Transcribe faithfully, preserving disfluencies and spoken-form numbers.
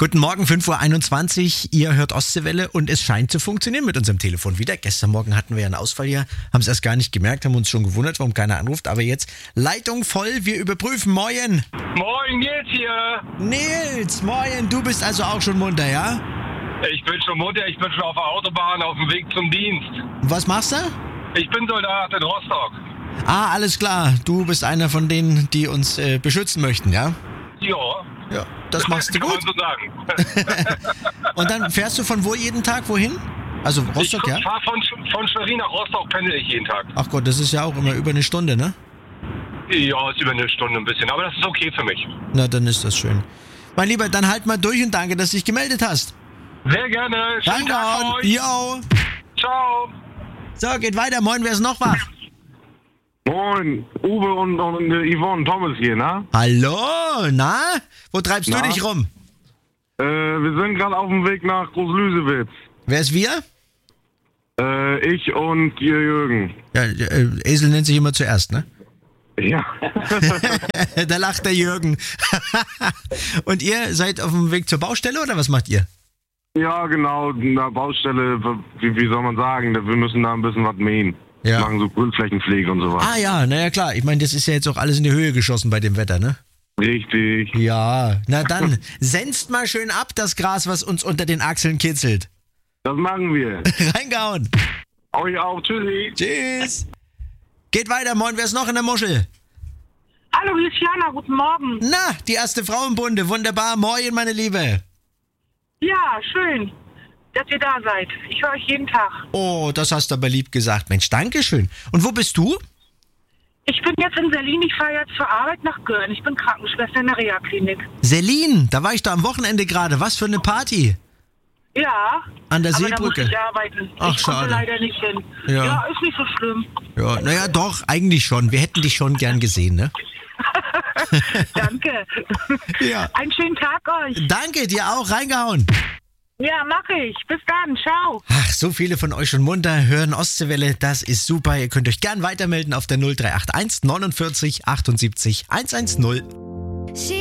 Guten Morgen, fünf Uhr einundzwanzig. Ihr hört Ostseewelle und es scheint zu funktionieren mit unserem Telefon wieder. Gestern Morgen hatten wir ja einen Ausfall hier, haben es erst gar nicht gemerkt, haben uns schon gewundert, warum keiner anruft. Aber jetzt Leitung voll, wir überprüfen. Moin. Moin, Nils hier. Nils, moin. Du bist also auch schon munter, ja? Ich bin schon munter, ich bin schon auf der Autobahn auf dem Weg zum Dienst. Was machst du? Ich bin Soldat in Rostock. Ah, alles klar. Du bist einer von denen, die uns äh, beschützen möchten, ja? Ja. Ja, das machst du Kann gut. man so sagen. Und dann fährst du von wo jeden Tag? Wohin? Also Rostock, ich ja? Ich fahre von, von Schwerin nach Rostock, pendel ich jeden Tag. Ach Gott, das ist ja auch immer über eine Stunde, ne? Ja, ist über eine Stunde ein bisschen, aber das ist okay für mich. Na, dann ist das schön. Mein Lieber, dann halt mal durch und danke, dass du dich gemeldet hast. Sehr gerne. Schönen Danke. Tag euch. Jo. Ciao. So, geht weiter. Moin, wer ist noch wach? Moin, Uwe und, und äh, Yvonne Thomas hier, ne? Hallo, na? Wo treibst Na? du dich rum? Äh, wir sind gerade auf dem Weg nach Großlüsewitz. Wer ist wir? Äh, ich und ihr Jürgen. Ja, äh, Esel nennt sich immer zuerst, ne? Ja. Da lacht der Jürgen. Und ihr seid auf dem Weg zur Baustelle oder was macht ihr? Ja, genau, na Baustelle, wie, wie soll man sagen, wir müssen da ein bisschen was mähen. Ja. Machen so Grünflächenpflege und sowas. Ah ja, naja klar. Ich meine, das ist ja jetzt auch alles in die Höhe geschossen bei dem Wetter, ne? Richtig. Ja, na dann, senzt mal schön ab das Gras, was uns unter den Achseln kitzelt. Das machen wir. Reingehauen. Euch auch, tschüssi. Tschüss. Geht weiter, moin, wer ist noch in der Muschel? Hallo, hier ist Jana, guten Morgen. Na, die erste Frau im Bunde, wunderbar, moin, meine Liebe. Ja, schön, dass ihr da seid. Ich höre euch jeden Tag. Oh, das hast du aber lieb gesagt, Mensch, dankeschön. Und wo bist du? Ich bin jetzt in Berlin, ich fahre jetzt zur Arbeit nach Göhren. Ich bin Krankenschwester in der Reha-Klinik. Selin, da war ich da am Wochenende gerade, was für eine Party. Ja, An der aber Seebrücke. da muss ich arbeiten. Ach, ich konnte schade. leider nicht hin. Ja. Ja, ist nicht so schlimm. Ja, naja, doch, eigentlich schon. Wir hätten dich schon gern gesehen, ne? Danke. Ja. Einen schönen Tag euch. Danke, dir auch, reingehauen. Ja, mache ich. Bis dann. Ciao. Ach, so viele von euch schon munter hören Ostseewelle, das ist super. Ihr könnt euch gern weitermelden auf der null drei acht eins neunundvierzig achtundsiebzig hundertzehn.